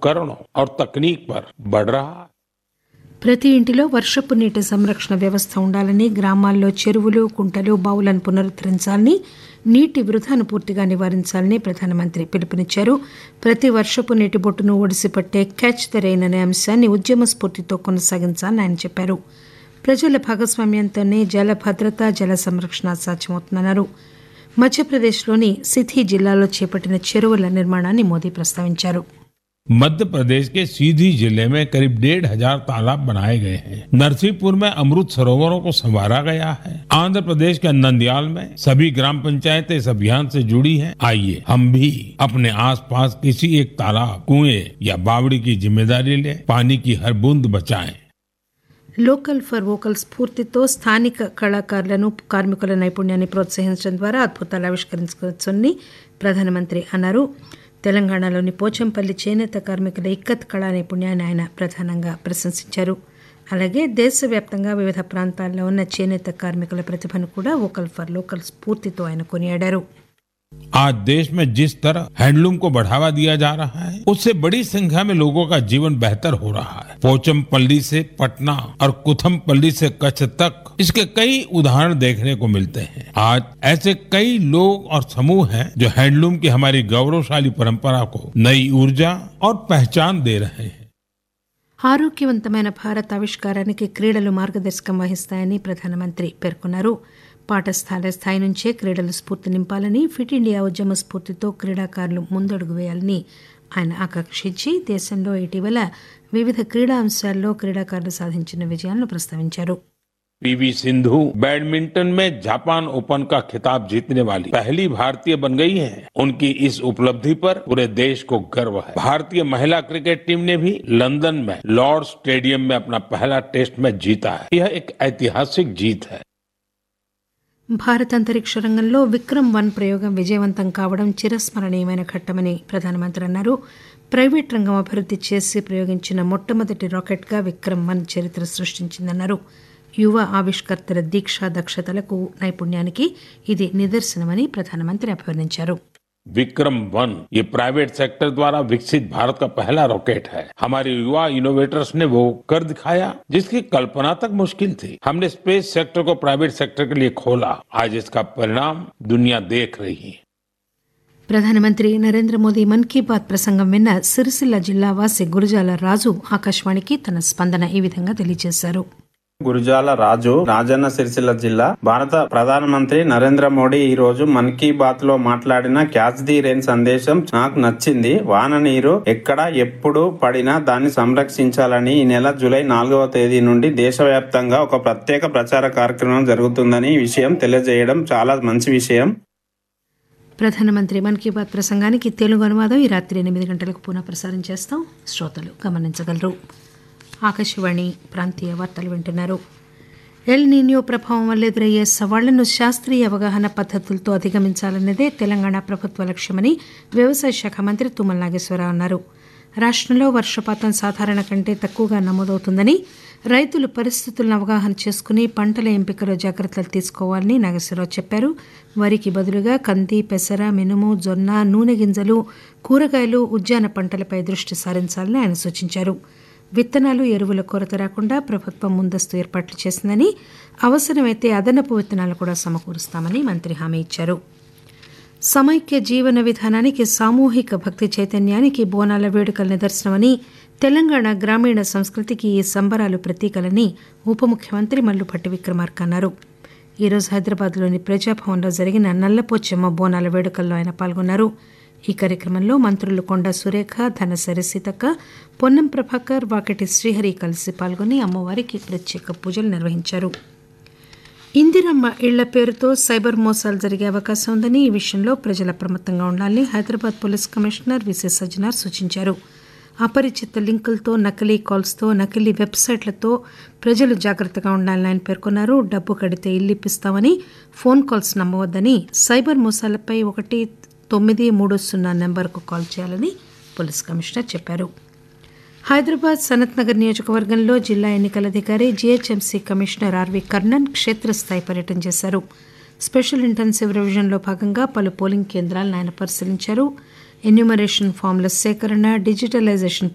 उपकरणों और तकनीक पर बढ़ रहा है। ప్రతి ఇంటిలో వర్షపు నీటి సంరక్షణ వ్యవస్థ ఉండాలని, గ్రామాల్లో చెరువులు, కుంటలు, బావులను పునరుద్దరించాలని, నీటి వృధాను పూర్తిగా నివారించాలని ప్రధానమంత్రి పిలుపునిచ్చారు. ప్రతి వర్షపు నీటి బొట్టును ఒడిసిపట్టే క్యాచ్ ద రెయిన్ అనే అంశాన్ని ఉద్యమ స్ఫూర్తితో కొనసాగించాలని ఆయన చెప్పారు. ప్రజల భాగస్వామ్యంతోనే జల భద్రత, జల సంరక్షణ సాధ్యమవుతుందన్నారు. మధ్యప్రదేశ్లోని సిధి జిల్లాలో చేపట్టిన చెరువుల నిర్మాణాన్ని మోదీ ప్రస్తావించారు. मध्य प्रदेश के सीधी जिले में करीब 1,500 तालाब बनाए गए हैं। नरसिंहपुर में अमृत सरोवरों को संवारा गया है। आंध्र प्रदेश के नंदयाल में सभी ग्राम पंचायतें इस अभियान से जुड़ी हैं। आइए हम भी अपने आसपास किसी एक तालाब, कुएं या बावड़ी की जिम्मेदारी लें, पानी की हर बूंद बचाएं। లోకల్ ఫర్ వోకల్ స్ఫూర్తితో స్థానిక కళాకారులను, కార్మికుల నైపుణ్యాన్ని ప్రోత్సహించడం ద్వారా అద్భుతాలు ఆవిష్కరించవచ్చని ప్రధానమంత్రి అన్నారు. తెలంగాణలోని పోచంపల్లి చేనేత కార్మికుల ఇక్కత్ కళా నైపుణ్యాన్ని ఆయన ప్రధానంగా ప్రశంసించారు. అలాగే దేశవ్యాప్తంగా వివిధ ప్రాంతాల్లో ఉన్న చేనేత కార్మికుల ప్రతిభను కూడా వోకల్ ఫర్ లోకల్ స్ఫూర్తితో ఆయన కొనియాడారు. आज देश में जिस तरह हैंडलूम को बढ़ावा दिया जा रहा है, उससे बड़ी संख्या में लोगों का जीवन बेहतर हो रहा है। पोचमपल्ली से पटना और कुथमपल्ली से कच्छ तक इसके कई उदाहरण देखने को मिलते हैं। आज ऐसे कई लोग और समूह हैं जो हैंडलूम की हमारी गौरवशाली परंपरा को नई ऊर्जा और पहचान दे रहे हैं। ఆరోగ్యవంతమైన భారత్ ఆవిష్కారానికి క్రీడలు మార్గదర్శకం వహిస్తాయని ప్రధానమంత్రి పేర్కొన్నారు. పాఠశాల స్థాయి నుంచే క్రీడలు స్ఫూర్తి నింపాలని, ఫిట్ ఇండియా ఉద్యమ స్ఫూర్తితో క్రీడాకారులు ముందడుగు వేయాలని ఆయన ఆకాంక్షించి దేశంలో ఇటీవల వివిధ క్రీడా అంశాల్లో క్రీడాకారులు సాధించిన విజయాలను ప్రస్తావించారు. पीवी सिंधु बैडमिंटन में जापान ओपन का खिताब जीतने वाली पहली भारतीय बन गई हैं। उनकी इस उपलब्धि पर पूरे देश को गर्व है। भारतीय महिला क्रिकेट टीम ने भी लंदन में लॉर्ड्स स्टेडियम में अपना पहला टेस्ट मैच जीता है। यह एक ऐतिहासिक जीत है। భారత అంతరిక్ష రంగంలో విక్రమ్-1 ప్రయోగం విజయవంతం కావడం చిరస్మరణీయమైన ఘట్టమని ప్రధానమంత్రి అన్నారు. ప్రైవేట్ రంగం అభివృద్ధి చేసి ప్రయోగించిన మొట్టమొదటి రాకెట్గా విక్రమ్-1 చరిత్ర సృష్టించిందన్నారు. యువ ఆవిష్కర్తల దీక్ష, దక్షతలకు, నైపుణ్యానికి ఇది నిదర్శనమని ప్రధానమంత్రి అభివర్ణించారు. विक्रम-1 ये प्राइवेट सेक्टर द्वारा विकसित भारत का पहला रॉकेट है। हमारे युवा इनोवेटर्स ने वो कर दिखाया जिसकी कल्पना तक मुश्किल थी। हमने स्पेस सेक्टर को प्राइवेट सेक्टर के लिए खोला। आज इसका परिणाम दुनिया देख रही है। ప్రధానమంత్రి నరేంద్ర మోదీ మన్ కీ బాత్ ప్రసంగం విన్న సిరిసిల్ల జిల్లా వాసి గురజాల రాజు ఆకాశవాణికి తన స్పందన ఈ విధంగా తెలియజేశారు. గురజాల రాజు, రాజన్న సిరిసిల్ల జిల్లా. భారత ప్రధానమంత్రి నరేంద్ర మోడీ ఈ రోజు మన్ కీ బాత్ లో మాట్లాడిన క్యాచ్ ది రెయిన్ సందేశం నాకు నచ్చింది. వాన నీరు ఎక్కడ ఎప్పుడు పడినా దాన్ని సంరక్షించాలని ఈ నెల జూలై 4వ తేదీ నుండి దేశవ్యాప్తంగా ఒక ప్రత్యేక ప్రచార కార్యక్రమం జరుగుతుందని ఈ విషయం తెలియజేయడం చాలా మంచి విషయం. ప్రధానమంత్రి మన్ కీ బాత్ ప్రసంగానికి తెలుగు అనువాదం ఈ రాత్రి 8 గంటలకు పునః ప్రసారం చేస్తాం. శ్రోతలు గమనించగలరు. ఆకాశవాణి ప్రాంతీయ వార్తలు వింటున్నారు. ఎల్ నీనియో ప్రభావం వల్ల ఎదురయ్యే సవాళ్లను శాస్త్రీయ అవగాహన పద్ధతులతో అధిగమించాలన్నదే తెలంగాణ ప్రభుత్వ లక్ష్యమని వ్యవసాయ శాఖ మంత్రి తుమ్మల నాగేశ్వరరావు అన్నారు. రాష్టంలో వర్షపాతం సాధారణ కంటే తక్కువగా నమోదవుతుందని, రైతులు పరిస్థితులను అవగాహన చేసుకుని పంటల ఎంపికలో జాగ్రత్తలు తీసుకోవాలని నాగేశ్వరరావు చెప్పారు. వరికి బదులుగా కంది, పెసర, మినుము, జొన్న, నూనె గింజలు, కూరగాయలు, ఉద్యాన పంటలపై దృష్టి సారించాలని ఆయన సూచించారు. విత్తనాలు, ఎరువుల కొరత రాకుండా ప్రభుత్వం ముందస్తు ఏర్పాట్లు చేసిందని, అవసరమైతే అదనపు విత్తనాలు కూడా సమకూరుస్తామని మంత్రి హామీ ఇచ్చారు. సమైక్య జీవన విధానానికి, సామూహిక భక్తి చైతన్యానికి బోనాల వేడుకల నిదర్శనమని, తెలంగాణ గ్రామీణ సంస్కృతికి ఈ సంబరాలు ప్రతీకలని ఉప ముఖ్యమంత్రి మల్లుభట్టి విక్రమార్క అన్నారు. ఈరోజు హైదరాబాద్లోని ప్రజాభవన్లో జరిగిన నల్లపోచమ్మ బోనాల వేడుకల్లో ఆయన పాల్గొన్నారు. ఈ కార్యక్రమంలో మంత్రులు కొండా సురేఖ, ధనసరి సీతక్క, పొన్నం ప్రభాకర్, వాకటి శ్రీహరి కలిసి పాల్గొని అమ్మవారికి ప్రత్యేక పూజలు నిర్వహించారు. ఇందిరమ్మ ఇళ్ల పేరుతో సైబర్ మోసాలు జరిగే అవకాశం ఉందని, ఈ విషయంలో ప్రజలు అప్రమత్తంగా ఉండాలని Hyderabad police commissioner VC Sajjanar సూచించారు. అపరిచిత లింకులతో, నకిలీ కాల్స్తో, నకిలీ వెబ్సైట్లతో ప్రజలు జాగ్రత్తగా ఉండాలని ఆయన పేర్కొన్నారు. డబ్బు కడితే ఇల్లు ఇప్పిస్తామని ఫోన్ కాల్స్ నమ్మవద్దని, సైబర్ మోసాలపై 1930 నెంబర్కు కాల్ చేయాలని పోలీస్ కమిషనర్ చెప్పారు. హైదరాబాద్ సనత్ నగర్ నియోజకవర్గంలో జిల్లా ఎన్నికల అధికారి, జీహెచ్ఎంసీ కమిషనర్ ఆర్వి కర్ణన్ క్షేత్రస్థాయి పర్యటన చేశారు. స్పెషల్ ఇంటెన్సివ్ రివిజన్లో భాగంగా పలు పోలింగ్ కేంద్రాలను ఆయన పరిశీలించారు. ఎన్యూమరేషన్ ఫామ్ల సేకరణ, డిజిటలైజేషన్